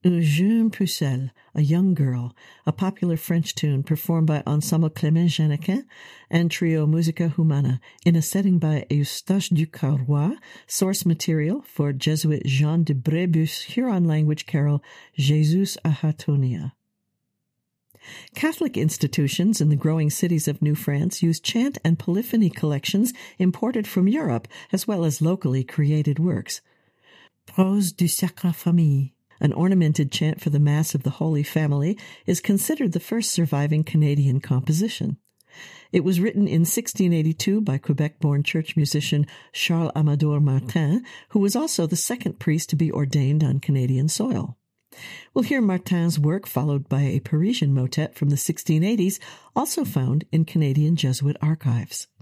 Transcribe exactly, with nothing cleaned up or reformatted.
Un jeune pucelle, a young girl, a popular French tune performed by Ensemble Clément Jeannequin and Trio Musica Humana in a setting by Eustache du Carrois, source material for Jesuit Jean de Brébeuf's Huron-language carol Jesus Ahatonia. Catholic institutions in the growing cities of New France use chant and polyphony collections imported from Europe, as well as locally created works. Prose du Sacre Famille, an ornamented chant for the Mass of the Holy Family, is considered the first surviving Canadian composition. It was written in sixteen eighty-two by Quebec-born church musician Charles Amador Martin, who was also the second priest to be ordained on Canadian soil. We'll hear Martin's work followed by a Parisian motet from the sixteen eighties, also found in Canadian Jesuit archives.